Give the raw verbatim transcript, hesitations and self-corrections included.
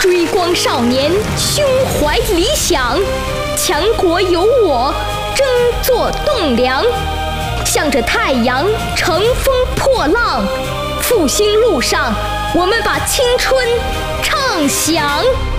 追光少年胸怀理想，强国有我，争做栋梁。向着太阳乘风破浪，复兴路上，我们把青春唱响。